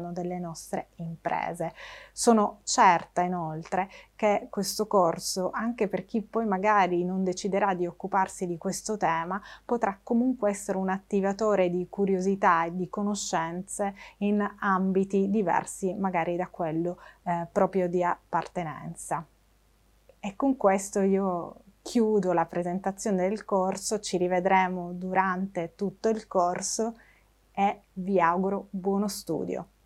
all'interno delle nostre imprese. Sono certa inoltre che questo corso, anche per chi poi magari non deciderà di occuparsi di questo tema, potrà comunque essere un attivatore di curiosità e di conoscenze in ambiti diversi magari da quello proprio di appartenenza. E con questo io chiudo la presentazione del corso, ci rivedremo durante tutto il corso e vi auguro buono studio.